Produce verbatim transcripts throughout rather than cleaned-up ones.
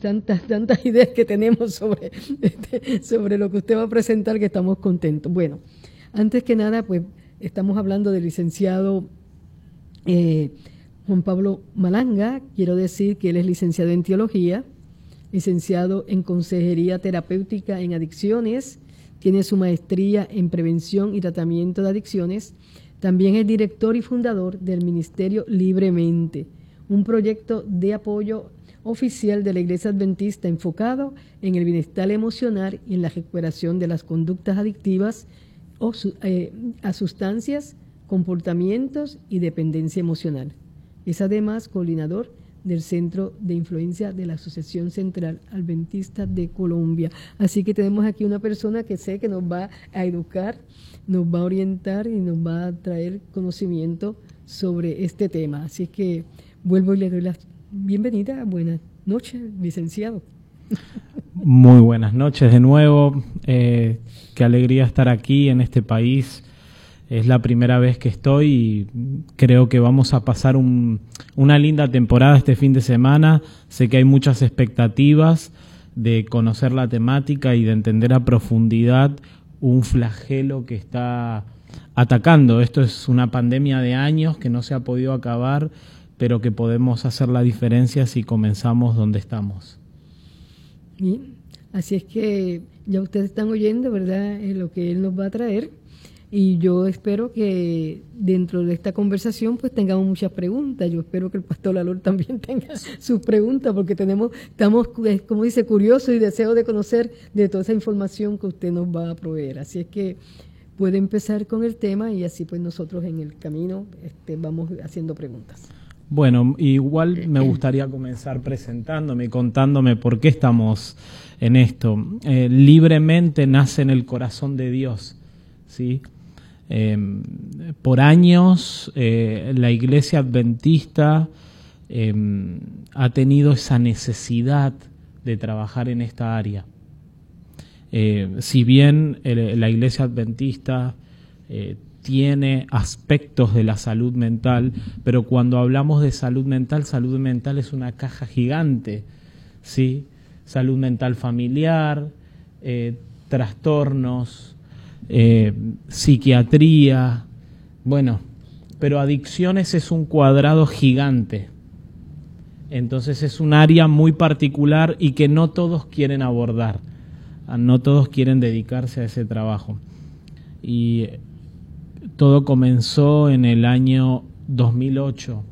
tantas, tantas ideas que tenemos sobre, este, sobre lo que usted va a presentar, que estamos contentos. Bueno, antes que nada, pues estamos hablando del licenciado eh, Juan Pablo Malanga. Quiero decir que él es licenciado en teología, licenciado en consejería terapéutica en adicciones, tiene su maestría en prevención y tratamiento de adicciones. También es director y fundador del Ministerio Libremente, un proyecto de apoyo oficial de la Iglesia Adventista enfocado en el bienestar emocional y en la recuperación de las conductas adictivas o eh, a sustancias, comportamientos y dependencia emocional. Es además coordinador del Centro de Influencia de la Asociación Central Adventista de Colombia. Así que tenemos aquí una persona que sé que nos va a educar, nos va a orientar y nos va a traer conocimiento sobre este tema. Así que vuelvo y le doy la bienvenida. Buenas noches, licenciado. Muy buenas noches de nuevo. Eh, qué alegría estar aquí en este país. Es la primera vez que estoy y creo que vamos a pasar un, una linda temporada este fin de semana. Sé que hay muchas expectativas de conocer la temática y de entender a profundidad un flagelo que está atacando. Esto es una pandemia de años que no se ha podido acabar, pero que podemos hacer la diferencia si comenzamos donde estamos. Bien, así es que ya ustedes están oyendo, ¿verdad?, es lo que él nos va a traer. Y yo espero que dentro de esta conversación pues tengamos muchas preguntas. Yo espero que el pastor Lalor también tenga sus preguntas, porque tenemos, estamos, como dice, curiosos y deseos de conocer de toda esa información que usted nos va a proveer. Así es que puede empezar con el tema y así pues nosotros en el camino este, vamos haciendo preguntas. Bueno, igual me gustaría comenzar presentándome y contándome por qué estamos en esto. Eh, libremente nace en el corazón de Dios, ¿sí? Eh, por años eh, la Iglesia Adventista eh, ha tenido esa necesidad de trabajar en esta área. Eh, si bien el, la Iglesia Adventista eh, tiene aspectos de la salud mental, pero cuando hablamos de salud mental, salud mental es una caja gigante, ¿sí? Salud mental familiar, eh, trastornos, Eh, psiquiatría, bueno, pero adicciones es un cuadrado gigante. Entonces es un área muy particular y que no todos quieren abordar, no todos quieren dedicarse a ese trabajo. Y todo comenzó en el año dos mil ocho.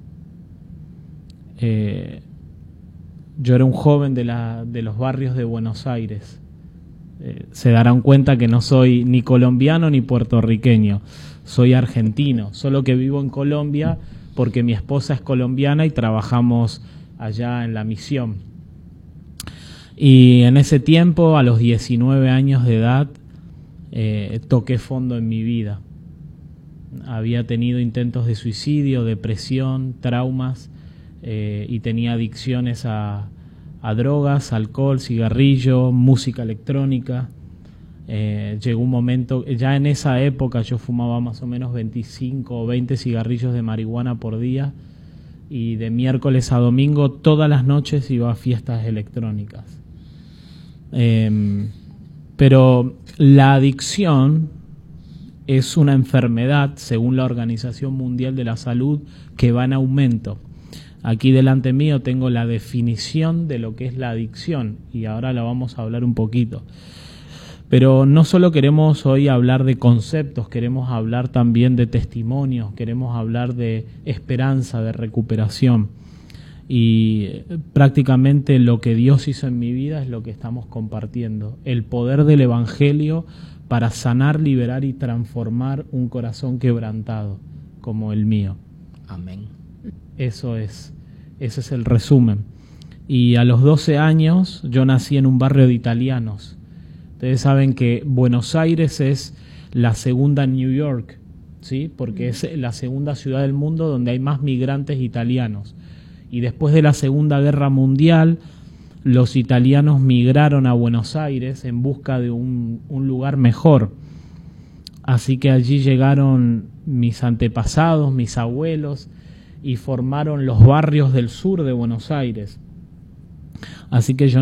Eh, yo era un joven de, la, de los barrios de Buenos Aires. Eh, se darán cuenta que no soy ni colombiano ni puertorriqueño, soy argentino, solo que vivo en Colombia porque mi esposa es colombiana y trabajamos allá en la misión. Y en ese tiempo, a los diecinueve años de edad, eh, toqué fondo en mi vida. Había tenido intentos de suicidio, depresión, traumas eh, y tenía adicciones a a drogas, alcohol, cigarrillo, música electrónica. Eh, llegó un momento, ya en esa época yo fumaba más o menos veinticinco o veinte cigarrillos de marihuana por día y de miércoles a domingo todas las noches iba a fiestas electrónicas. Eh, pero la adicción es una enfermedad, según la Organización Mundial de la Salud, que va en aumento. Aquí delante mío tengo la definición de lo que es la adicción y ahora la vamos a hablar un poquito. Pero no solo queremos hoy hablar de conceptos, queremos hablar también de testimonios, queremos hablar de esperanza, de recuperación. Y prácticamente lo que Dios hizo en mi vida es lo que estamos compartiendo. El poder del Evangelio para sanar, liberar y transformar un corazón quebrantado como el mío. Amén. Eso es, ese es el resumen. Y a los doce años yo nací en un barrio de italianos. Ustedes saben que Buenos Aires es la segunda New York, ¿sí? Porque es la segunda ciudad del mundo donde hay más migrantes italianos. Y después de la Segunda Guerra Mundial, los italianos migraron a Buenos Aires en busca de un, un lugar mejor. Así que allí llegaron mis antepasados, mis abuelos, y formaron los barrios del sur de Buenos Aires. Así que yo